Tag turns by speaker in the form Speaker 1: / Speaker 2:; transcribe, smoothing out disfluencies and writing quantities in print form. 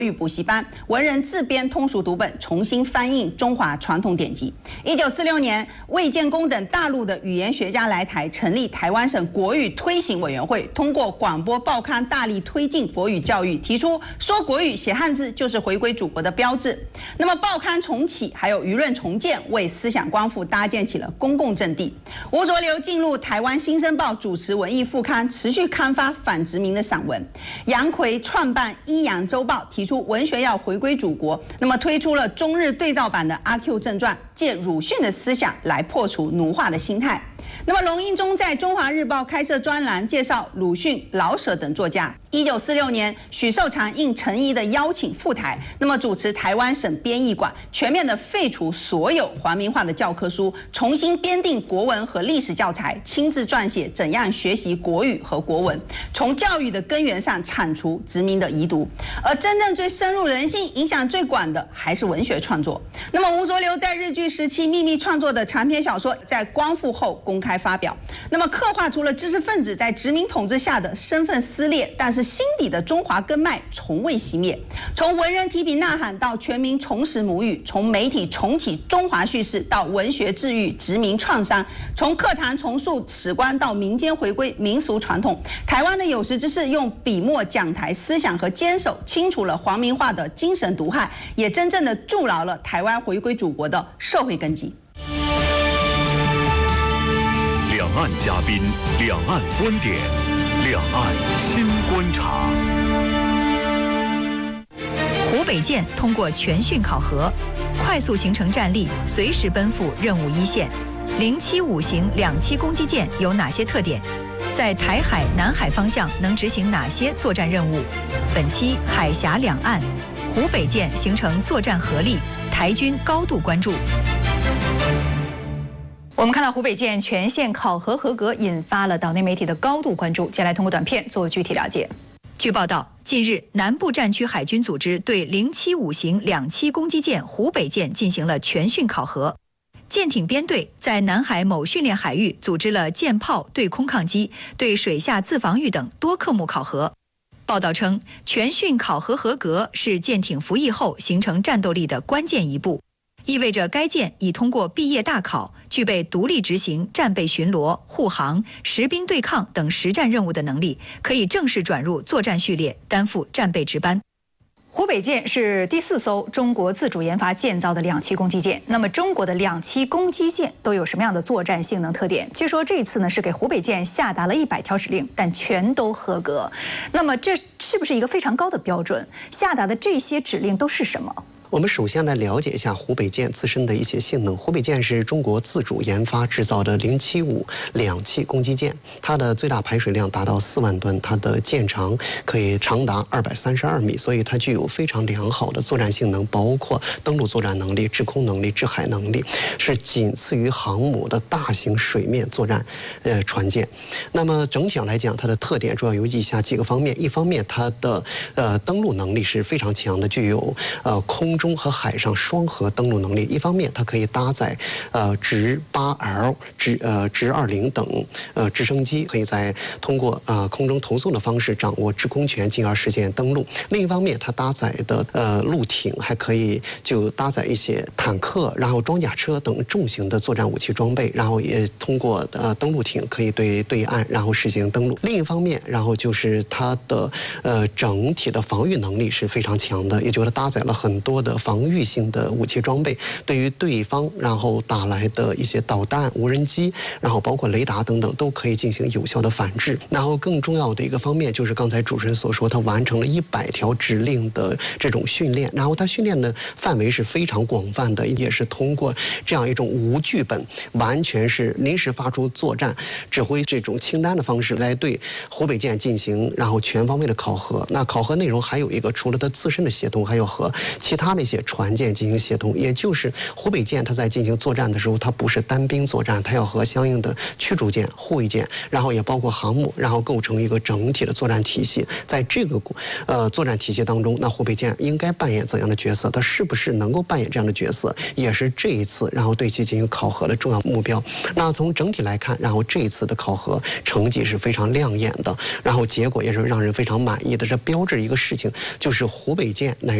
Speaker 1: 语补习班，文人自编通俗读本，重新翻印中华传统典籍。1946年，魏建功等大陆的语言学家来台，成立台湾省国语推行委员会，通过广播报刊大力推进国语教育，提出说国语、写汉字就是回归祖国的标志。那么报刊重启，还有舆论重建，为思想光复搭建起了公共阵地。吴浊流进入台湾新生报主持文艺副刊，持续刊发反殖民的散文。杨逵创办《一阳周报》，提出文学要回归祖国，那么推出了中日对照版的《阿 Q 正传》，借鲁迅的思想来破除奴化的心态。那么龙应忠在《中华日报》开设专栏，介绍鲁迅、老舍等作家。1946年，许寿裳应陈仪的邀请赴台，那么主持台湾省编译馆，全面的废除所有皇民化的教科书，重新编订国文和历史教材，亲自撰写怎样学习国语和国文，从教育的根源上铲除殖民的遗毒。而真正最深入人心、影响最广的，还是文学创作。那么吴浊流在日据时期秘密创作的长篇小说，在光复后公开发表，那么刻画出了知识分子在殖民统治下的身份撕裂，但是心底的中华根脉从未熄灭。从文人提笔呐喊到全民重拾母语，从媒体重启中华叙事到文学治愈殖民创伤，从课堂重塑史观到民间回归民俗传统，台湾的有识之士用笔墨讲台思想和坚守，清除了皇民化的精神毒害，也真正的筑牢了台湾回归祖国的社会根基。
Speaker 2: 两岸嘉宾，两岸观点，两岸新观察。
Speaker 3: 湖北舰通过全训考核，快速形成战力，随时奔赴任务一线。075型2栖攻击舰有哪些特点？在台海、南海方向能执行哪些作战任务？本期海峡两岸，湖北舰形成作战合力，台军高度关注。我们看到湖北舰全线考核合格，引发了岛内媒体的高度关注。接下来通过短片做具体了解。据报道，近日南部战区海军组织对075型2栖攻击舰湖北舰进行了全训考核。舰艇编队在南海某训练海域组织了舰炮、对空抗击、对水下自防御等多科目考核。报道称，全训考核合格是舰艇服役后形成战斗力的关键一步。意味着该舰已通过毕业大考，具备独立执行战备巡逻、护航、实兵对抗等实战任务的能力，可以正式转入作战序列，担负战备值班。湖北舰是第4艘中国自主研发建造的2栖攻击舰。那么，中国的2栖攻击舰都有什么样的作战性能特点？据说这一次呢是给湖北舰下达了100条指令，但全都合格。那么，这是不是一个非常高的标准？下达的这些指令都是什么？
Speaker 4: 我们首先来了解一下湖北舰自身的一些性能。湖北舰是中国自主研发制造的0752栖攻击舰，它的最大排水量达到4万吨，它的舰长可以长达232米，所以它具有非常良好的作战性能，包括登陆作战能力、制空能力、制海能力，是仅次于航母的大型水面作战船舰。那么整体上来讲，它的特点主要有以下几个方面：一方面，它的登陆能力是非常强的，具有空中和海上双核登陆能力。一方面，它可以搭载直 8L、直 20等直升机，可以在通过空中投送的方式掌握制空权，进而实现登陆。另一方面，它搭载的陆艇还可以就搭载一些坦克，然后装甲车等重型的作战武器装备，然后也通过登陆艇可以对岸然后实行登陆。另一方面，然后就是它的整体的防御能力是非常强的，也就是搭载了很多的防御性的武器装备，对于对方然后打来的一些导弹、无人机，然后包括雷达等等，都可以进行有效的反制。然后更重要的一个方面就是刚才主持人所说，他完成了100条指令的这种训练，然后他训练的范围是非常广泛的，也是通过这样一种无剧本，完全是临时发出作战指挥这种清单的方式来对湖北舰进行然后全方位的考核。那考核内容还有一个，除了它自身的协同，还要和其他的的一些船舰进行协同，也就是湖北舰它在进行作战的时候，它不是单兵作战，它要和相应的驱逐舰、护卫舰，然后也包括航母，然后构成一个整体的作战体系。在这个作战体系当中，那湖北舰应该扮演怎样的角色？它是不是能够扮演这样的角色，也是这一次然后对其进行考核的重要目标。那从整体来看，然后这一次的考核成绩是非常亮眼的，然后结果也是让人非常满意的。这标志一个事情，就是湖北舰乃